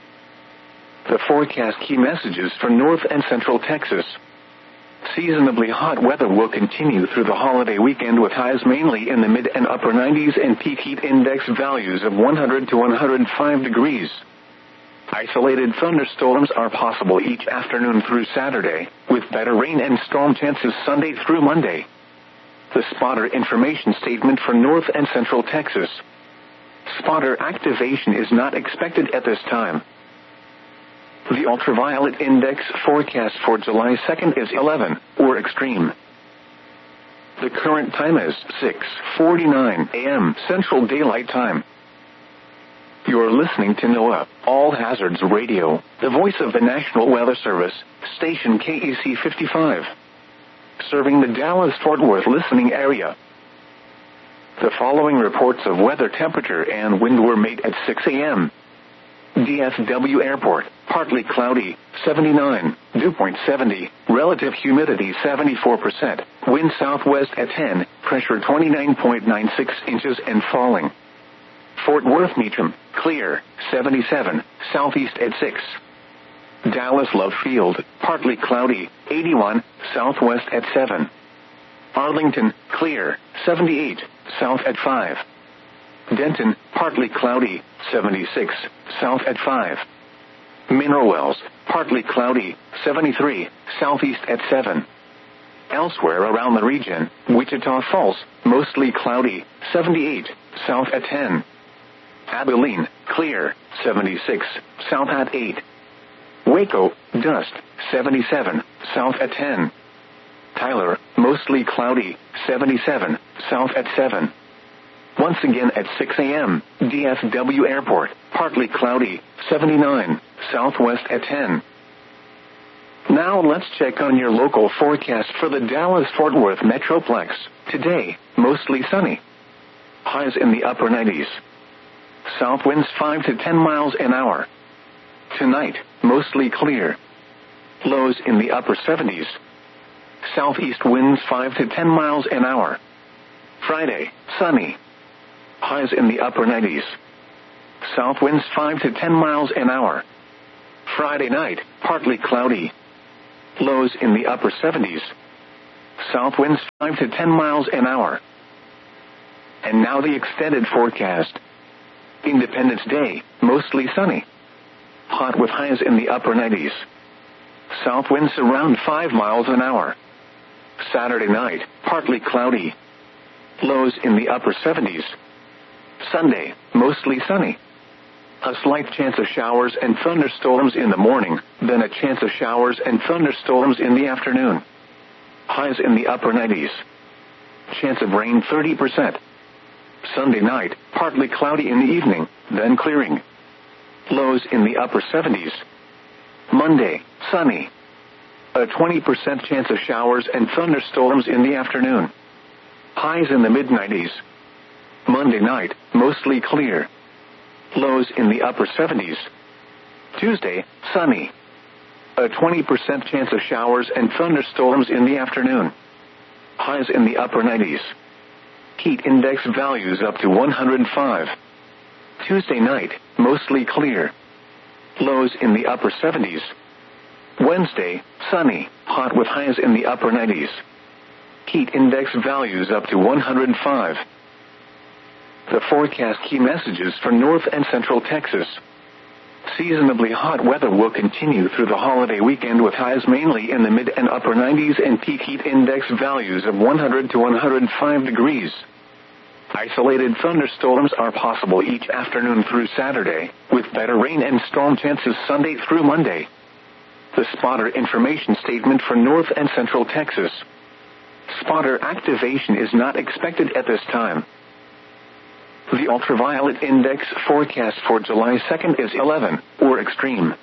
The forecast key messages for North and Central Texas. Seasonably hot weather will continue through the holiday weekend with highs mainly in the mid and upper nineties and peak heat index values of one hundred to one hundred five degrees. Isolated thunderstorms are possible each afternoon through Saturday, with better rain and storm chances Sunday through Monday. The spotter information statement for North and Central Texas. Spotter activation is not expected at this time. The ultraviolet index forecast for July second is eleven, or extreme. The current time is six forty-nine a.m. Central Daylight Time. You're listening to NOAA, All Hazards Radio, the voice of the National Weather Service, station K E C fifty-five. Serving the Dallas-Fort Worth listening area. The following reports of weather temperature and wind were made at six a.m. D F W Airport, partly cloudy, seventy-nine, dew point seventy, relative humidity seventy-four percent, wind southwest at ten, pressure twenty-nine point nine six inches and falling. Fort Worth Meacham, clear, seventy-seven, southeast at six. Dallas Love Field, partly cloudy, eighty-one, southwest at seven. Arlington, clear, seventy-eight, south at five. Denton, partly cloudy, seventy-six, south at five. Mineral Wells, partly cloudy, seventy-three, southeast at seven. Elsewhere around the region, Wichita Falls, mostly cloudy, seventy-eight, south at ten. Abilene, clear, seventy-six, south at eight. Waco, dust, seventy-seven, south at ten. Tyler, mostly cloudy, seventy-seven, south at seven. Once again at six a.m., D F W Airport, partly cloudy, seventy-nine, southwest at ten. Now let's check on your local forecast for the Dallas-Fort Worth Metroplex. Today, mostly sunny. Highs in the upper nineties. South winds five to ten miles an hour. Tonight, mostly clear. Lows in the upper seventies. southeast winds five to ten miles an hour. Friday, sunny. Highs in the upper nineties. South winds five to ten miles an hour. Friday night, partly cloudy. Lows in the upper seventies. South winds five to ten miles an hour. And now the extended forecast. Independence Day, mostly sunny. Hot with highs in the upper nineties. South winds around five miles an hour. Saturday night, partly cloudy. Lows in the upper seventies. Sunday, mostly sunny. A slight chance of showers and thunderstorms in the morning, then a chance of showers and thunderstorms in the afternoon. Highs in the upper nineties. Chance of rain thirty percent. Sunday night, partly cloudy in the evening, then clearing. Lows in the upper seventies. Monday, sunny. A twenty percent chance of showers and thunderstorms in the afternoon. Highs in the mid nineties. Monday night, mostly clear. Lows in the upper seventies. Tuesday, sunny. A twenty percent chance of showers and thunderstorms in the afternoon. Highs in the upper nineties. Heat index values up to one hundred five. Tuesday night, mostly clear. Lows in the upper seventies. Wednesday, sunny, hot with highs in the upper nineties. Heat index values up to one hundred five. The forecast key messages for North and Central Texas. Seasonably hot weather will continue through the holiday weekend with highs mainly in the mid and upper nineties and peak heat index values of one hundred to one hundred five degrees. Isolated thunderstorms are possible each afternoon through Saturday, with better rain and storm chances Sunday through Monday. The spotter information statement for North and Central Texas. Spotter activation is not expected at this time. The ultraviolet index forecast for July second is eleven, or extreme.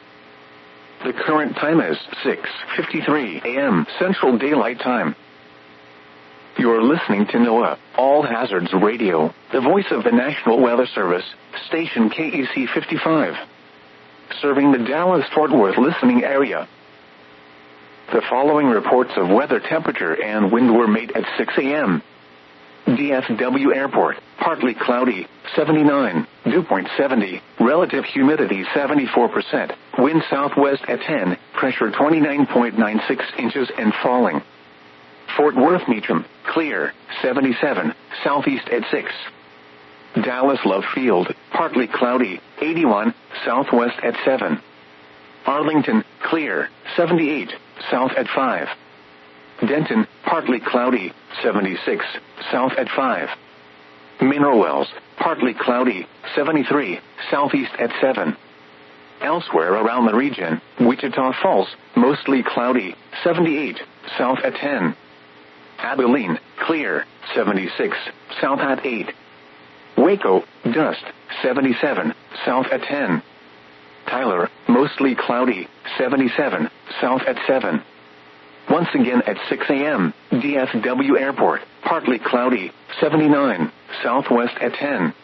The current time is six fifty-three a.m. Central Daylight Time. You're listening to NOAA, All Hazards Radio, the voice of the National Weather Service, station K E C fifty-five. Serving the Dallas-Fort Worth listening area. The following reports of weather temperature and wind were made at six a.m. D F W Airport, partly cloudy, seventy-nine, dew point seventy, relative humidity seventy-four percent, wind southwest at ten, pressure twenty-nine point nine six inches and falling. Fort Worth Meacham, clear, seventy-seven, southeast at six. Dallas Love Field, partly cloudy, eighty-one, southwest at seven. Arlington, clear, seventy-eight, south at five. Denton, partly cloudy, seventy-six, south at five. Mineral Wells, partly cloudy, seventy-three, southeast at seven. Elsewhere around the region, Wichita Falls, mostly cloudy, seventy-eight, south at ten. Abilene, clear, seventy-six, south at eight. Waco, dust, seventy-seven, south at ten. Tyler, mostly cloudy, seventy-seven, south at seven. Once again at six a.m., D F W Airport, partly cloudy, seventy-nine, southwest at ten.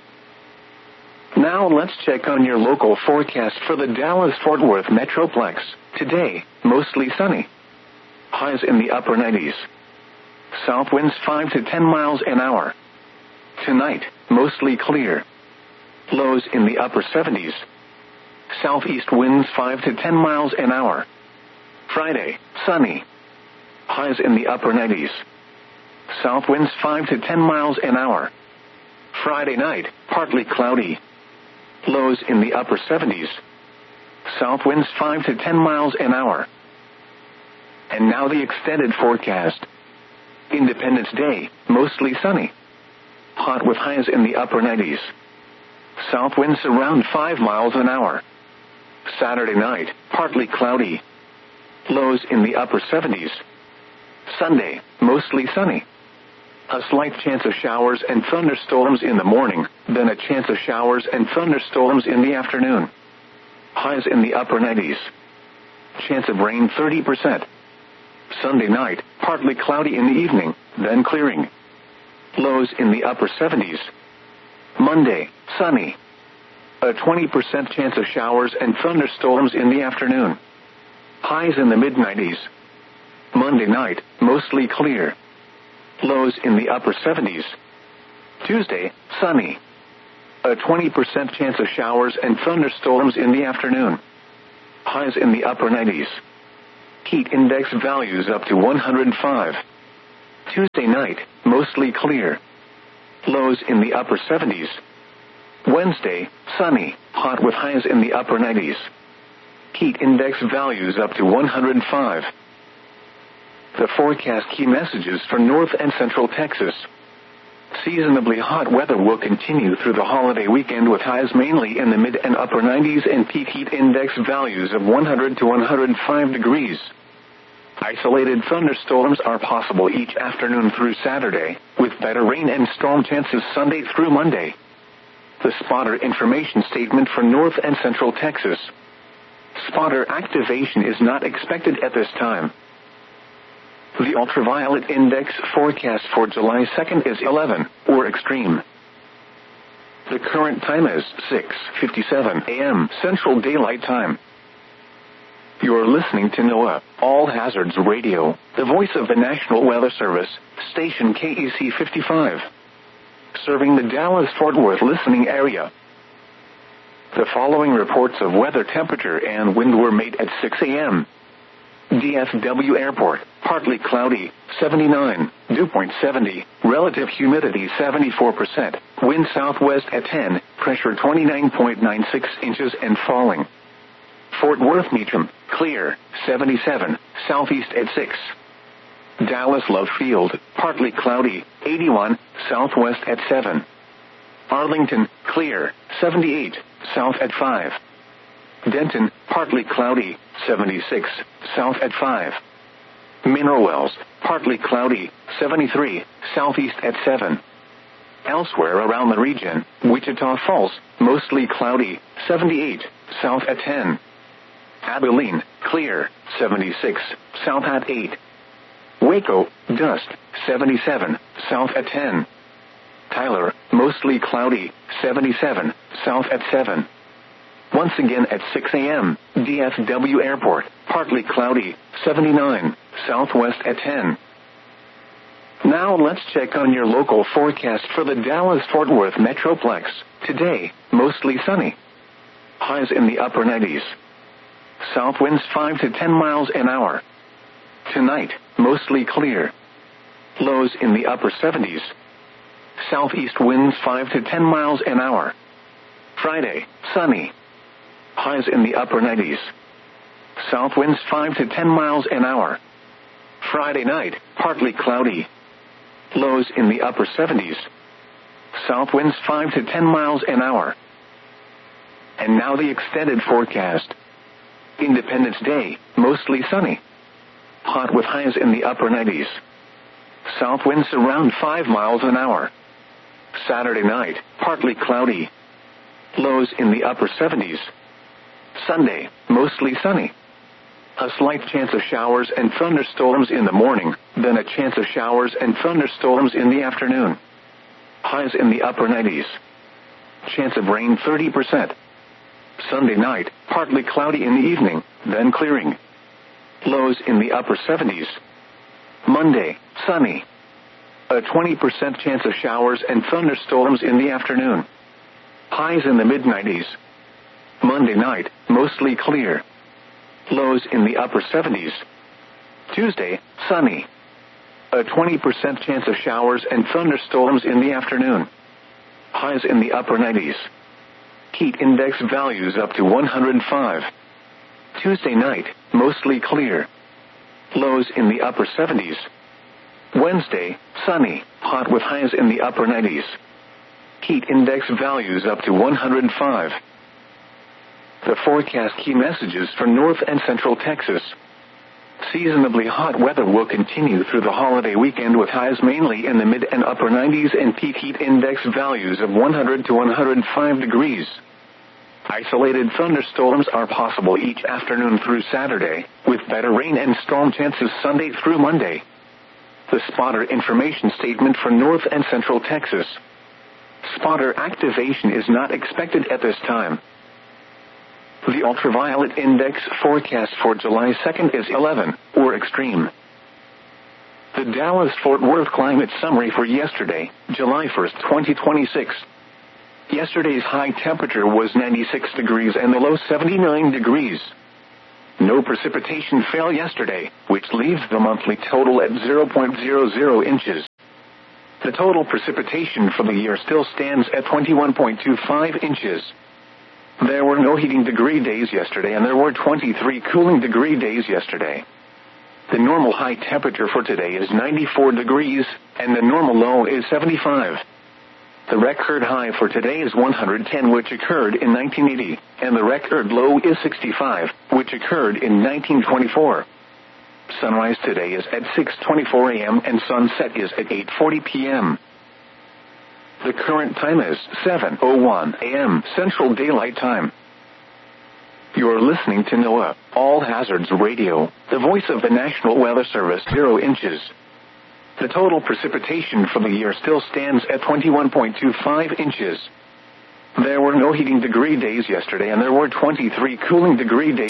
Now let's check on your local forecast for the Dallas-Fort Worth Metroplex. Today, mostly sunny. Highs in the upper nineties. South winds five to ten miles an hour. Tonight, mostly clear. Lows in the upper seventies. Southeast winds five to ten miles an hour. Friday, sunny. Highs in the upper nineties. South winds five to ten miles an hour. Friday night, partly cloudy. Lows in the upper seventies. South winds five to ten miles an hour. And now the extended forecast. Independence Day, mostly sunny. Hot with highs in the upper nineties. South winds around five miles an hour. Saturday night, partly cloudy. Lows in the upper seventies. Sunday, mostly sunny. A slight chance of showers and thunderstorms in the morning, then a chance of showers and thunderstorms in the afternoon. Highs in the upper nineties. Chance of rain thirty percent. Sunday night, partly cloudy in the evening, then clearing. Lows in the upper seventies. Monday, sunny. A twenty percent chance of showers and thunderstorms in the afternoon. Highs in the mid nineties. Monday night, mostly clear. Lows in the upper seventies. Tuesday, sunny. A twenty percent chance of showers and thunderstorms in the afternoon. Highs in the upper nineties. Heat index values up to one hundred five. Tuesday night, mostly clear. Lows in the upper seventies. Wednesday, sunny, hot with highs in the upper nineties. Heat index values up to one hundred five. The forecast key messages for North and Central Texas. Seasonably hot weather will continue through the holiday weekend with highs mainly in the mid and upper nineties and peak heat index values of one hundred to one hundred five degrees. Isolated thunderstorms are possible each afternoon through Saturday, with better rain and storm chances Sunday through Monday. The spotter information statement for North and Central Texas. Spotter activation is not expected at this time. The ultraviolet index forecast for July second is eleven, or extreme. The current time is six fifty-seven a.m. Central Daylight Time. You're listening to NOAA, All Hazards Radio, the voice of the National Weather Service, station K E C fifty-five. Serving the Dallas-Fort Worth listening area. The following reports of weather temperature and wind were made at six a.m. D F W Airport, partly cloudy, seventy-nine, dew point seventy, relative humidity seventy-four percent, wind southwest at ten, pressure twenty-nine point nine six inches and falling. Fort Worth Meacham, clear, seventy-seven, southeast at six. Dallas Love Field, partly cloudy, eighty-one, southwest at seven. Arlington, clear, seventy-eight, south at five. Denton, partly cloudy, seventy-six, south at five. Mineral Wells, partly cloudy, seventy-three, southeast at seven. Elsewhere around the region, Wichita Falls, mostly cloudy, seventy-eight, south at ten. Abilene, clear, seventy-six, south at eight. Waco, dust, seventy-seven, south at ten. Tyler, mostly cloudy, seventy-seven, south at seven. Once again at six a.m., D F W Airport, partly cloudy, seventy-nine, southwest at ten. Now let's check on your local forecast for the Dallas-Fort Worth Metroplex. Today, mostly sunny. Highs in the upper nineties. South winds five to ten miles an hour. Tonight, mostly clear. Lows in the upper seventies. Southeast winds five to ten miles an hour. Friday, sunny. Highs in the upper nineties. South winds five to ten miles an hour. Friday night, partly cloudy. Lows in the upper seventies. South winds five to ten miles an hour. And now the extended forecast. Independence Day, mostly sunny. Hot with highs in the upper nineties. South winds around five miles an hour. Saturday night, partly cloudy. Lows in the upper seventies. Sunday, mostly sunny. A slight chance of showers and thunderstorms in the morning, then a chance of showers and thunderstorms in the afternoon. Highs in the upper nineties. Chance of rain thirty percent. Sunday night, partly cloudy in the evening, then clearing. Lows in the upper seventies. Monday, sunny. A twenty percent chance of showers and thunderstorms in the afternoon. Highs in the mid nineties. Monday night, mostly clear. Lows in the upper seventies. Tuesday, sunny. A twenty percent chance of showers and thunderstorms in the afternoon. Highs in the upper nineties. Heat index values up to one hundred five. Tuesday night, mostly clear. Lows in the upper seventies. Wednesday, sunny, hot with highs in the upper nineties. Heat index values up to one hundred five. The forecast key messages for North and Central Texas. Seasonably hot weather will continue through the holiday weekend with highs mainly in the mid and upper nineties and peak heat index values of one hundred to one hundred five degrees. Isolated thunderstorms are possible each afternoon through Saturday, with better rain and storm chances Sunday through Monday. The spotter information statement for North and Central Texas. Spotter activation is not expected at this time. The ultraviolet index forecast for July second is eleven, or extreme. The Dallas-Fort Worth climate summary for yesterday, July first, twenty twenty-six. Yesterday's high temperature was ninety-six degrees and the low seventy-nine degrees. No precipitation fell yesterday, which leaves the monthly total at zero point zero zero inches. The total precipitation for the year still stands at twenty-one point two five inches. There were no heating degree days yesterday and there were twenty-three cooling degree days yesterday. The normal high temperature for today is ninety-four degrees, and the normal low is seventy-five. The record high for today is one hundred ten, which occurred in nineteen eighty, and the record low is sixty-five, which occurred in nineteen twenty-four. Sunrise today is at six twenty-four a m and sunset is at eight forty p m The current time is seven oh one a m Central Daylight Time. You're listening to NOAA, All Hazards Radio, the voice of the National Weather Service. Zero inches. The total precipitation for the year still stands at twenty-one point two five inches. There were no heating degree days yesterday and there were twenty-three cooling degree days.